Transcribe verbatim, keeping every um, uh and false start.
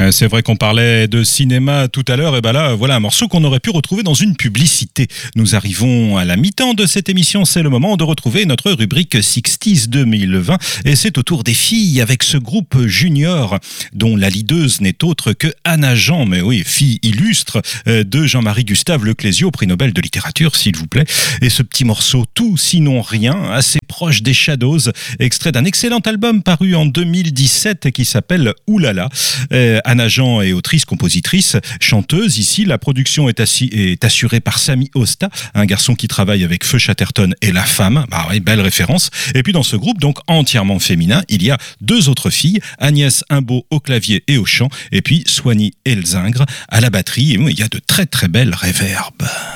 Euh, c'est vrai qu'on parlait de cinéma tout à l'heure, et ben là, voilà un morceau qu'on aurait pu retrouver dans une publicité. Nous arrivons à la mi-temps de cette émission, c'est le moment de retrouver notre rubrique sixties deux mille vingt, et c'est au tour des filles avec ce groupe junior dont la leaduse n'est autre que Anna Jean, mais oui, fille illustre euh, de Jean-Marie Gustave Leclésio, prix Nobel de littérature, s'il vous plaît. Et ce petit morceau, Tout sinon rien, assez proche des Shadows, extrait d'un excellent album paru en deux mille dix-sept qui s'appelle Oulala. Euh, Anna Jean est autrice, compositrice, chanteuse. Ici, la production est, assi- est assurée par Samy Osta, un garçon qui travaille avec Feu Chatterton et La Femme. Bah oui, belle référence. Et puis dans ce groupe, donc entièrement féminin, il y a deux autres filles, Agnès Imbeau au clavier et au chant, et puis Swanny Elzingre à la batterie. Et il y a de très très belles réverbes.